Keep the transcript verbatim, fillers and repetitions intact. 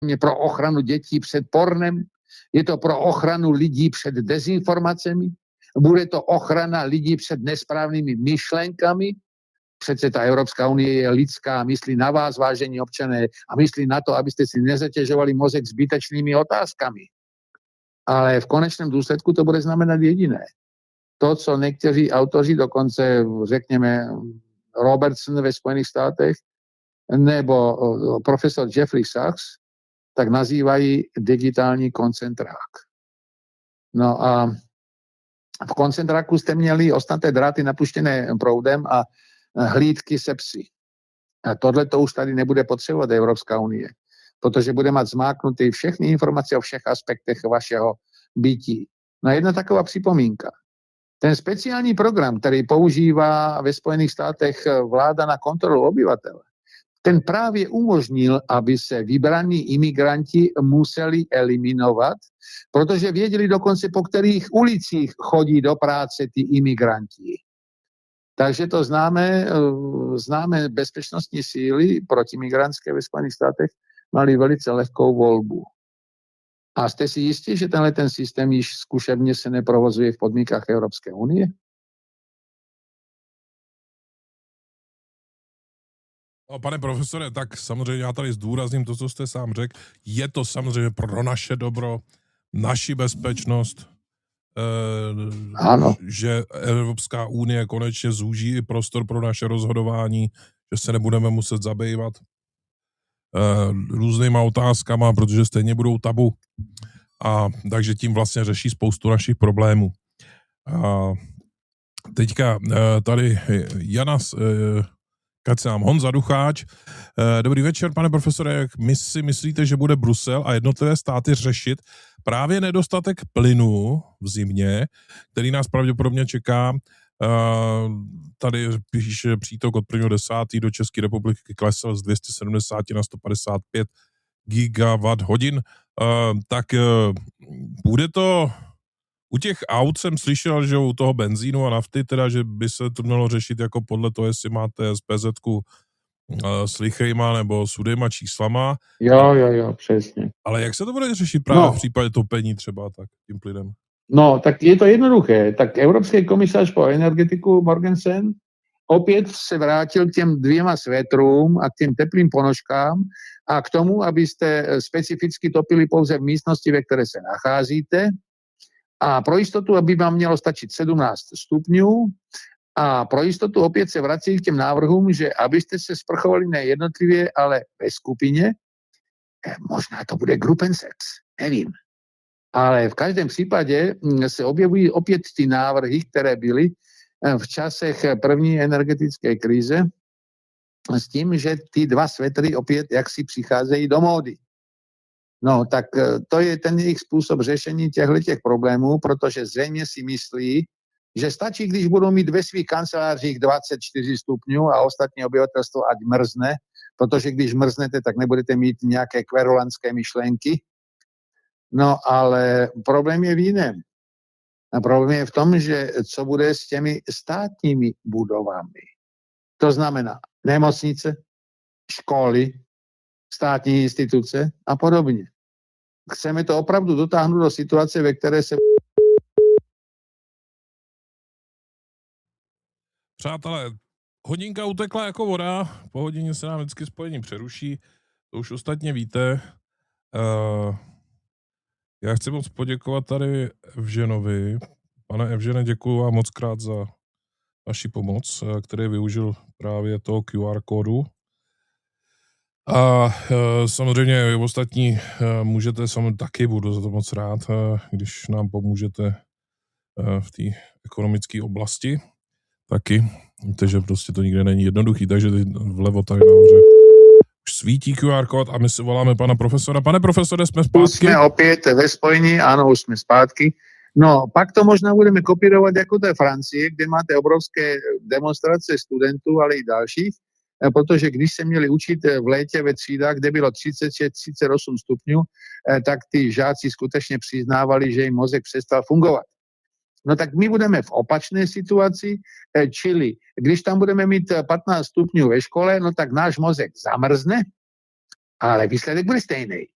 pro ochranu dětí před pornem, je to pro ochranu lidí před dezinformacemi, bude to ochrana lidí před nesprávnými myšlenkami. Přece ta Evropská unie je lidská, myslí na vás, vážení občané, a myslí na to, abyste si nezatěžovali mozek zbytečnými otázkami. Ale v konečném důsledku to bude znamenat jediné. To, co někteří autoři, dokonce řekněme Robertson ve Spojených státech, nebo profesor Jeffrey Sachs, tak nazývají digitální koncentrák. No a v koncentráku jste měli ostatné dráty napuštěné proudem a hlídky se psy. A tohle to už tady nebude potřebovat Evropská unie, protože bude mít zmáknutý všechny informace o všech aspektech vašeho bytí. No jedna taková připomínka. Ten speciální program, který používá ve Spojených státech vláda na kontrolu obyvatel, ten právě umožnil, aby se vybraní imigranti museli eliminovat, protože věděli dokonce, po kterých ulicích chodí do práce ty imigranti. Takže to známe, známe bezpečnostní síly protimigrantské ve Spojených státech mali velice lehkou volbu. A jste si jistí, že tenhle ten systém již zkušebně se neprovozuje v podmínkách Evropské unie? No, pane profesore, tak samozřejmě já tady zdůrazním to, co jste sám řekl. Je to samozřejmě pro naše dobro, naši bezpečnost, eh, ano. že Evropská unie konečně zúží i prostor pro naše rozhodování, že se nebudeme muset zabývat eh, různýma otázkama, protože stejně budou tabu. A takže tím vlastně řeší spoustu našich problémů. A teďka eh, tady Jana eh, Kacám, Honza Ducháč. Dobrý večer, pane profesore, jak my si myslíte, že bude Brusel a jednotlivé státy řešit právě nedostatek plynu v zimě, který nás pravděpodobně čeká? Tady píše přítok od prvního desátého do České republiky klesl z dvě stě sedmdesát na sto padesát pět gigawatt hodin. Tak bude to... U těch aut jsem slyšel, že u toho benzínu a nafty, teda, že by se to mělo řešit jako podle toho, jestli máte es pé zetku uh, s lichejma nebo sudejma číslama. Jo, jo, jo, přesně. Ale jak se to bude řešit právě no. v případě topení třeba tak tím plynem? No, tak je to jednoduché. Tak Evropský komisař po energetiku Morgensen opět se vrátil k těm dvěma svetrům a k těm teplým ponožkám a k tomu, abyste specificky topili pouze v místnosti, ve které se nacházíte. A pro jistotu, aby vám mělo stačit sedmnáct stupňů a pro jistotu opět se vrací k těm návrhům, že abyste se sprchovali ne jednotlivě, ale ve skupině, možná to bude gruppensex, nevím. Ale v každém případě se objevují opět ty návrhy, které byly v časech první energetické krize s tím, že ty dva svetry opět jaksi přicházejí do módy. No, tak to je ten jejich způsob řešení těchto problémů, protože zřejmě si myslí, že stačí, když budou mít ve svých kancelářích dvacet čtyři stupňů a ostatní obyvatelstvo ať mrzne, protože když mrznete, tak nebudete mít nějaké kverulantské myšlenky. No, ale problém je v jiném. A problém je v tom, že co bude s těmi státními budovami. To znamená nemocnice, školy, státní instituce a podobně. Chceme to opravdu dotáhnout do situace, ve které se... Přátelé, hodinka utekla jako voda, po hodině se nám vždycky spojení přeruší, to už ostatně víte. Uh, já chci moc poděkovat tady Evženovi. Pane Evžene, děkuji vám moc krát za vaši pomoc, který využil právě toho Q R kódu. A e, samozřejmě ostatní e, můžete, samozřejmě taky budu za to moc rád, e, když nám pomůžete e, v té ekonomické oblasti. Taky. Víte, že prostě to nikde není jednoduchý, takže vlevo tady nahoře už svítí Q R kód a my si voláme pana profesora. Pane profesore, jsme zpátky? Už jsme opět ve spojení, ano, už jsme zpátky. No, pak to možná budeme kopírovat jako té Francie, kde máte obrovské demonstrace studentů, ale i dalších, protože když se měli učit v létě ve třídách, kde bylo třicet šest třicet osm stupňů, tak ty žáci skutečně přiznávali, že jim mozek přestal fungovat. No tak my budeme v opačné situaci, čili když tam budeme mít patnáct stupňů ve škole, no tak náš mozek zamrzne, ale výsledek bude stejný.